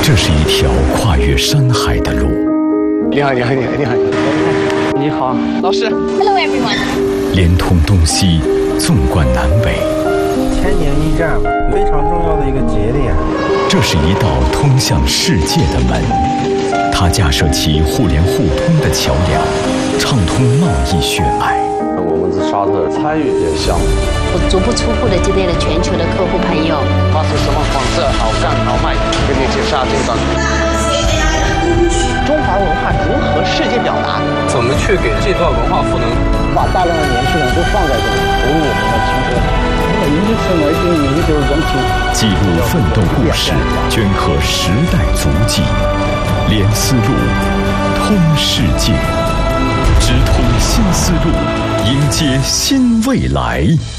这是一条跨越山海的路。 你好。 你好，老师。 Hello everyone。 连通东西，纵贯南北。 千年驿站，非常重要的一个节点。 这是一道通向世界的门，它架设起互联互通的桥梁，畅通贸易血脉。 我们在沙特参与这项目， 我足不出户的接待了全球的客户朋友。 它是什么款式，好干好卖，给你介绍这个。 中华文化如何世界表达？ 怎么去给这段文化赋能？ 把大量的年轻人都放在这里，投入我们的青春。以此为定义，就是人品。 记录奋斗故事，镌刻时代足迹，连丝路，通世界，直通新丝路，迎接新未来。